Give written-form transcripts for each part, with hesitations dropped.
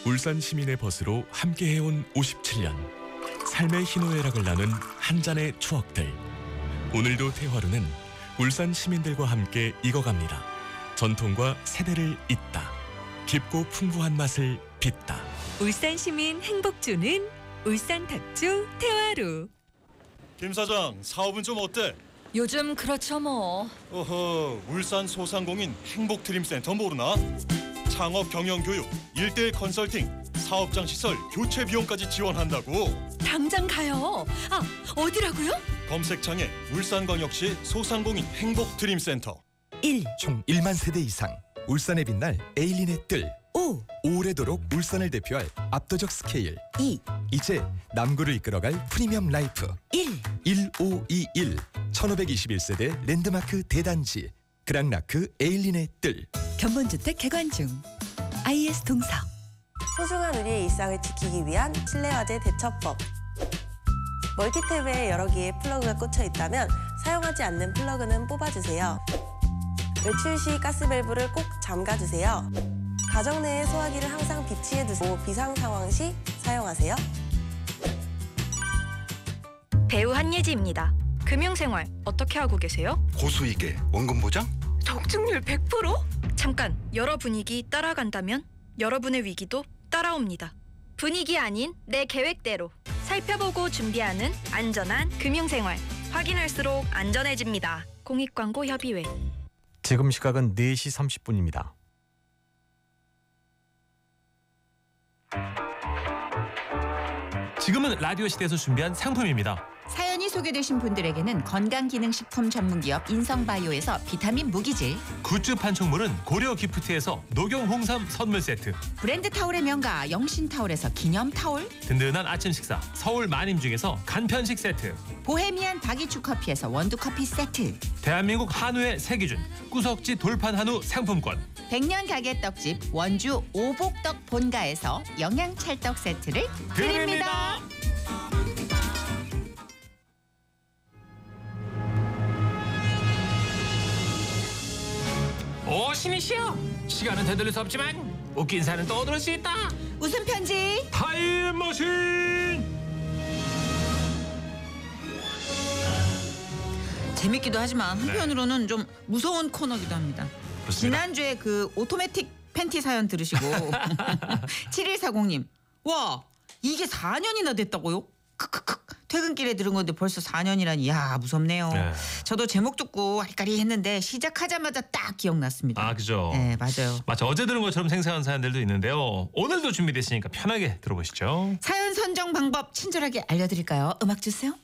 울산 시민의 벗으로 함께해온 57년. 삶의 희노애락을 나눈 한 잔의 추억들. 오늘도 대화로는 울산 시민들과 함께 익어갑니다. 전통과 세대를 잇다. 깊고 풍부한 맛을 빚다. 울산 시민 행복 주는 울산 탁주 대화로. 김 사장, 사업은 좀 어때? 요즘 그렇죠 뭐. 어허, 울산 소상공인 행복드림센터 모르나? 창업 경영교육, 1:1 컨설팅, 사업장 시설, 교체 비용까지 지원한다고. 당장 가요. 아, 어디라고요? 검색창에 울산광역시 소상공인 행복드림센터. 1, 총 1만 세대 이상 울산에 빛날 에일린의 뜰. 5, 오래도록 울산을 대표할 압도적 스케일. 2, 이제 남구를 이끌어갈 프리미엄 라이프. 1. 1521 1521세대 랜드마크 대단지 그랑라크 에일린의 뜰. 견본주택 개관 중. IS 동서. 소중한 우리의 일상을 지키기 위한 실내화재 대처법. 멀티탭에 여러 개의 플러그가 꽂혀 있다면 사용하지 않는 플러그는 뽑아주세요. 외출 시 가스밸브를 꼭 잠가주세요. 가정 내에 소화기를 항상 비치해 두고 비상 상황 시 사용하세요. 배우 한예지입니다. 금융생활 어떻게 하고 계세요? 고수익에 원금 보장? 적중률 100%? 잠깐, 여러 분위기 따라간다면 여러분의 위기도 따라옵니다. 분위기 아닌 내 계획대로 살펴보고 준비하는 안전한 금융생활. 확인할수록 안전해집니다. 공익광고협의회. 지금 시각은 4시 30분입니다. 지금은 라디오 시대에서 준비한 상품입니다. 사연이 소개되신 분들에게는 건강기능식품 전문기업 인성바이오에서 비타민 무기질, 굿즈 판촉물은 고려기프트에서 녹용 홍삼 선물 세트, 브랜드 타올의 명가 영신타올에서 기념타올, 든든한 아침 식사 서울 마님중에서 간편식 세트, 보헤미안 다기축 커피에서 원두커피 세트, 대한민국 한우의 세기준 구석지 돌판 한우 상품권, 100년 가게 떡집 원주 오복떡 본가에서 영양찰떡 세트를 드립니다. 오, 신이시여, 시간은 되돌릴 수 없지만 웃긴 사연은 또 들을 수 있다. 웃음 편지 타임머신. 재밌기도 하지만 한편으로는 좀 무서운 코너기도 합니다. 그렇습니다. 지난주에 그 오토매틱 팬티 사연 들으시고 7140님, 와 이게 4년이나 됐다고요? 크크크. 퇴근길에 들은 건데 벌써 4년이라니, 야 무섭네요. 네. 저도 제목 듣고 아리까리 했는데 시작하자마자 딱 기억났습니다. 아, 그죠. 네, 맞아요. 마치 어제 들은 것처럼 생생한 사연들도 있는데요. 오늘도 준비됐으니까 편하게 들어보시죠. 사연 선정 방법 친절하게 알려드릴까요? 음악 주세요.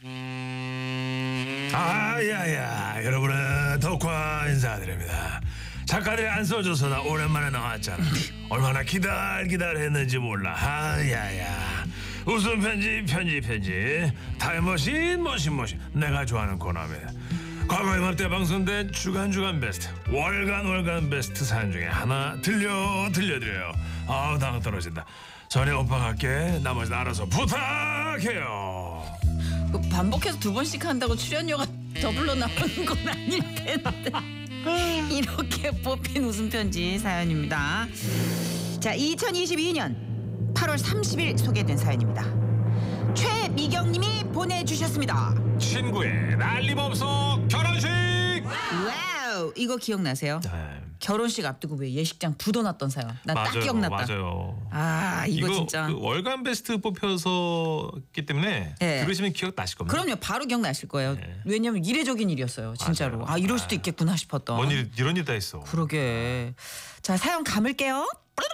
야야, 여러분은 덕화 인사드립니다. 작가들이 안 써줘서 나 오랜만에 나왔잖아. 얼마나 기다렸는지 몰라. 야야, 웃음 편지 타임머신 머신 내가 좋아하는 코너입니다. 과거 이맘때 방송된 주간 베스트, 월간 베스트 사연 중에 하나 들려드려요. 아우, 당 떨어진다. 전에 오빠 갈게. 나머지는 알아서 부탁해요. 반복해서 2번씩 한다고 출연료가 더블로 나오는 건 아닐 텐데. 이렇게 뽑힌 웃음 편지 사연입니다. 자, 2022년 8월 30일 소개된 사연입니다. 최미경님이 보내주셨습니다. 친구의 난림업소 결혼식. 와우, 이거 기억나세요? 네. 결혼식 앞두고 왜 예식장 부도났던 사연. 난 딱 기억났다. 맞아요. 아, 이거 진짜. 그 월간 베스트 뽑혀서기 때문에 네. 들으시면 기억 나실 겁니다. 그럼요, 바로 기억나실 거예요. 네. 왜냐면 이례적인 일이었어요, 진짜로. 맞아요. 아, 이럴 수도 있겠구나 싶었던. 뭔 일, 이런 일 다 있어. 그러게. 자, 사연 감을게요.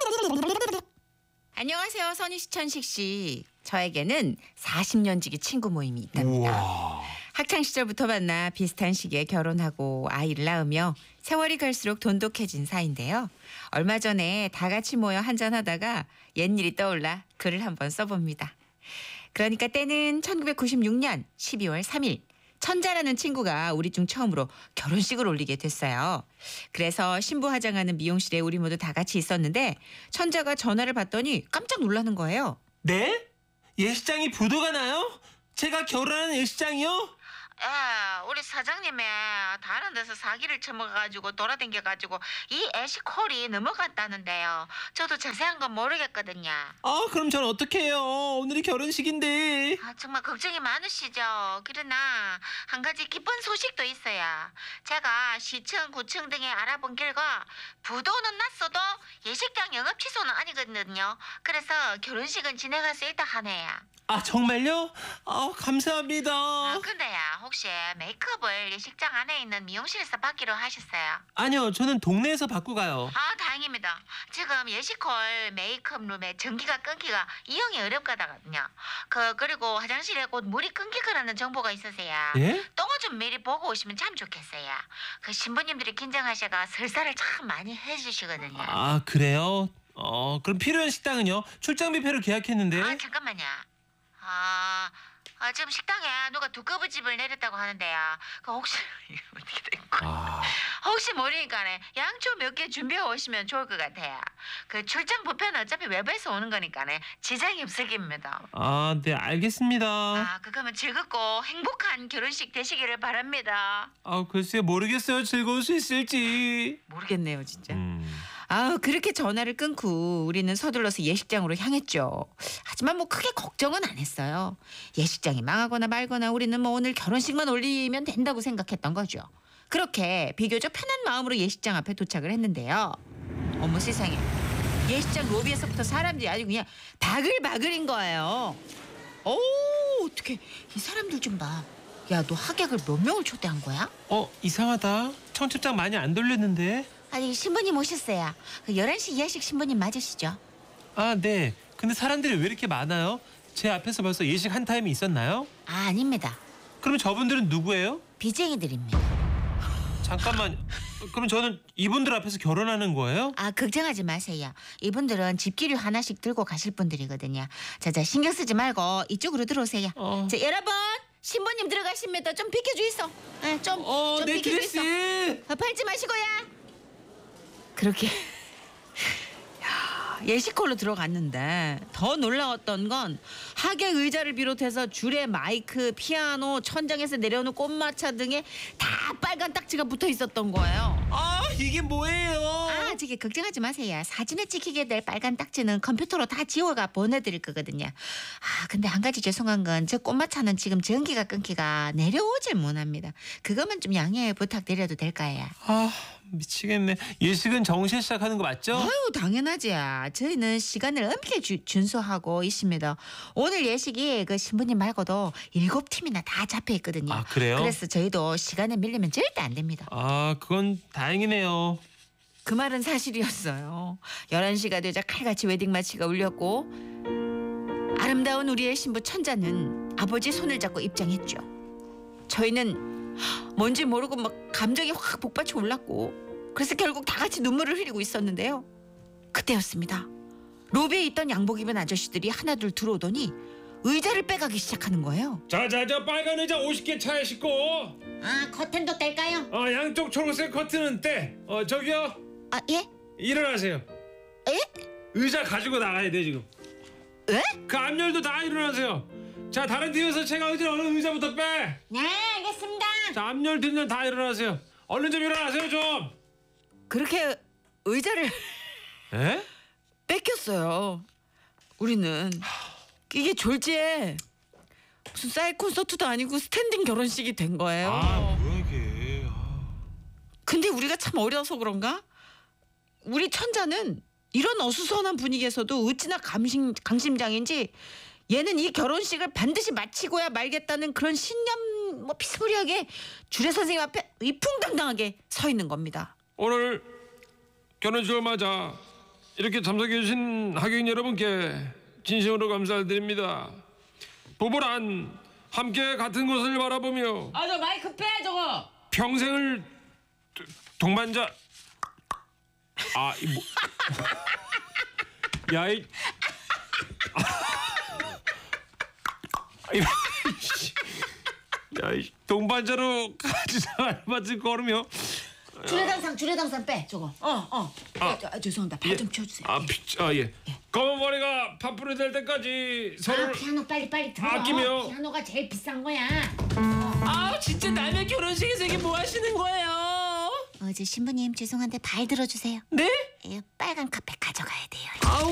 안녕하세요, 선희시천식 씨. 저에게는 40년 지기 친구 모임이 있답니다. 우와. 학창 시절부터 만나 비슷한 시기에 결혼하고 아이를 낳으며 세월이 갈수록 돈독해진 사이인데요. 얼마 전에 다 같이 모여 한잔하다가 옛일이 떠올라 글을 한번 써봅니다. 그러니까 때는 1996년 12월 3일 천자라는 친구가 우리 중 처음으로 결혼식을 올리게 됐어요. 그래서 신부 화장하는 미용실에 우리 모두 다 같이 있었는데 천자가 전화를 받더니 깜짝 놀라는 거예요. 네? 예식장이 부도가 나요? 제가 결혼하는 예식장이요? 우리 사장님이 다른 데서 사기를 쳐먹어가지고 돌아댕겨가지고 이 애시콜이 넘어갔다는데요. 저도 자세한 건 모르겠거든요. 그럼 전 어떡해요? 오늘이 결혼식인데. 정말 걱정이 많으시죠. 그러나 한 가지 기쁜 소식도 있어요. 제가 시청, 구청 등에 알아본 결과 부도는 났어도 예식장 영업 취소는 아니거든요. 그래서 결혼식은 진행할 수 있다 하네요. 정말요? 감사합니다. 근데요, 혹시 메이크업을 예식장 안에 있는 미용실에서 받기로 하셨어요? 아니요, 저는 동네에서 받고 가요. 다행입니다. 지금 예식홀 메이크업 룸에 전기가 끊기가 이용이 어렵거든요. 그리고 화장실에 곧 물이 끊길 거라는 정보가 있으세요. 예? 똥을 좀 미리 보고 오시면 참 좋겠어요. 신부님들이 긴장하셔가 설사를 참 많이 해주시거든요. 그래요? 그럼 필요한 식당은요? 출장 뷔페로 계약했는데. 잠깐만요. 지금 식당에 누가 두꺼비집을 내렸다고 하는데요. 혹시 이게 어떻게 된 거야? 혹시 모르니까네 양초 몇 개 준비해 오시면 좋을 것 같아요. 출장 뷔페는 어차피 외부에서 오는 거니까네 지장이 없을 겁니다. 네, 알겠습니다. 그거면 즐겁고 행복한 결혼식 되시기를 바랍니다. 글쎄요, 모르겠어요. 즐거울 수 있을지. 모르겠네요, 진짜. 그렇게 전화를 끊고 우리는 서둘러서 예식장으로 향했죠. 하지만 크게 걱정은 안 했어요. 예식장이 망하거나 말거나 우리는 오늘 결혼식만 올리면 된다고 생각했던 거죠. 그렇게 비교적 편한 마음으로 예식장 앞에 도착을 했는데요. 어머 세상에. 예식장 로비에서부터 사람들이 아주 그냥 바글바글인 거예요. 어떻게 이 사람들 좀 봐. 야, 너 하객을 몇 명을 초대한 거야? 이상하다. 청첩장 많이 안 돌렸는데. 아니, 신부님 오셨어요. 11시 예식 신부님 맞으시죠? 네. 근데 사람들이 왜 이렇게 많아요? 제 앞에서 벌써 예식 한 타임이 있었나요? 아닙니다. 그럼 저분들은 누구예요? 빚쟁이들입니다. 잠깐만. 그럼 저는 이분들 앞에서 결혼하는 거예요? 걱정하지 마세요. 이분들은 집기류 하나씩 들고 가실 분들이거든요. 자, 신경 쓰지 말고 이쪽으로 들어오세요. 자, 여러분, 신부님 들어가십니다. 좀 비켜주이소. 좀 네, 비켜주이소. 드레스. 밟지 마시고요. 그렇게 예식홀로 들어갔는데 더 놀라웠던 건 하객 의자를 비롯해서 줄에 마이크, 피아노, 천장에서 내려오는 꽃마차 등에 다 빨간 딱지가 붙어 있었던 거예요. 이게 뭐예요? 저기 걱정하지 마세요. 사진에 찍히게 될 빨간 딱지는 컴퓨터로 다 지워가 보내드릴 거거든요. 근데 한 가지 죄송한 건 저 꽃마차는 지금 전기가 끊기가 내려오질 못합니다. 그것만 좀 양해 부탁드려도 될까요? 미치겠네. 예식은 정시에 시작하는 거 맞죠? 당연하지. 저희는 시간을 엄격히 준수하고 있습니다. 오늘 예식이 신부님 말고도 7팀이나 다 잡혀 있거든요. 그래요? 그래서 저희도 시간에 밀리면 절대 안 됩니다. 그건 다행이네요. 그 말은 사실이었어요. 11시가 되자 칼같이 웨딩마치가 울렸고 아름다운 우리의 신부 천자는 아버지 손을 잡고 입장했죠. 저희는 뭔지 모르고 감정이 확 복받쳐 올랐고 그래서 결국 다 같이 눈물을 흘리고 있었는데요. 그때였습니다. 로비에 있던 양복 입은 아저씨들이 하나둘 들어오더니 의자를 빼가기 시작하는 거예요. 저 빨간 의자 50개 차에 싣고. 커튼도 뗄까요? 양쪽 초록색 커튼은 떼. 저기요. 예? 일어나세요. 예? 의자 가지고 나가야 돼 지금. 예? 그 앞열도 다 일어나세요. 자, 다른 팀에서 제가 어느 의자부터 빼. 네, 알겠습니다. 자, 앞열 뒷열 다 일어나세요. 얼른 좀 일어나세요 좀. 그렇게 의자를 에? 뺏겼어요. 우리는 이게 졸지에 무슨 사이드 콘서트도 아니고 스탠딩 결혼식이 된 거예요. 뭐야 이게. 근데 우리가 참 어려서 그런가? 우리 천자는 이런 어수선한 분위기에서도 어찌나 강심장인지 얘는 이 결혼식을 반드시 마치고야 말겠다는 그런 신념 비스무리하게 주례 선생님 앞에 위풍당당하게 서 있는 겁니다. 오늘 결혼식을 맞아 이렇게 참석해 주신 하객 여러분께 진심으로 감사드립니다. 부부란 함께 같은 곳을 바라보며 저 마이크 빼 저거. 평생을 동반자. 야이. 야이 동반자로 같이 알맞을 걸으며. 주례당상 빼 저거. 죄송합니다. 발 좀 치워주세요. 예. 검은 머리가 파뿌리 될 때까지 서로 피아노 빨리 들어. 아끼며. 피아노가 제일 비싼 거야. 아 진짜 남의 결혼식에서 이게 뭐 하시는 거예요? 어제 신부님 죄송한데 발 들어주세요. 네? 빨간 카페 가져가야 돼요. 아우